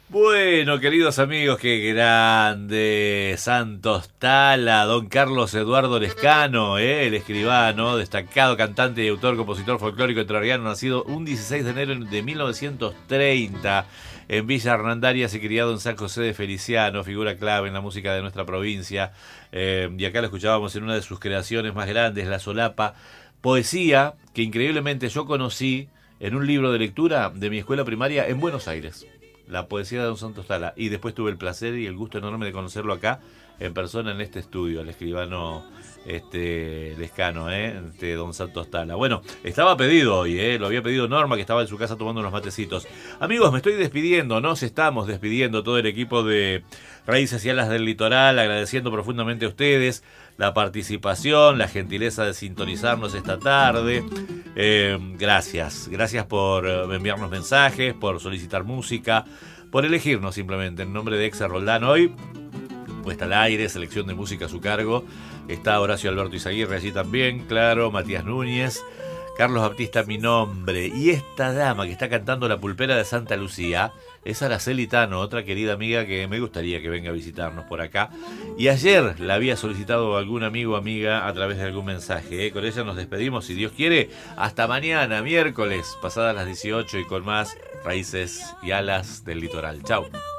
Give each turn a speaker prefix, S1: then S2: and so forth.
S1: Bueno, queridos amigos, qué grande Santos Tala, don Carlos Eduardo Lescano, el escribano, destacado cantante y autor, compositor folclórico entrerriano, nacido un 16 de enero de 1930 en Villa Hernandarias y criado en San José de Feliciano, figura clave en la música de nuestra provincia. Y acá lo escuchábamos en una de sus creaciones más grandes, La Solapa, poesía que increíblemente yo conocí en un libro de lectura de mi escuela primaria en Buenos Aires. La poesía de don Santos Tala. Y después tuve el placer y el gusto enorme de conocerlo acá en persona en este estudio, al escribano Lescano, don Santos Tala. Bueno, estaba pedido hoy, lo había pedido Norma, que estaba en su casa tomando unos matecitos. Amigos, me estoy despidiendo, nos estamos despidiendo todo el equipo de Raíces y Alas del Litoral, agradeciendo profundamente a ustedes la participación, la gentileza de sintonizarnos esta tarde. Gracias por enviarnos mensajes, por solicitar música, por elegirnos simplemente en nombre de Exa Roldán hoy. Puesta al aire, selección de música a su cargo. Está Horacio Alberto Izaguirre allí también, claro, Matías Núñez, Carlos Baptista, mi nombre. Y esta dama que está cantando La Pulpera de Santa Lucía es Araceli Tano, otra querida amiga que me gustaría que venga a visitarnos por acá. Y ayer la había solicitado algún amigo o amiga a través de algún mensaje. Con ella nos despedimos, si Dios quiere, hasta mañana, miércoles, pasadas las 18 y con más Raíces y Alas del Litoral. Chau.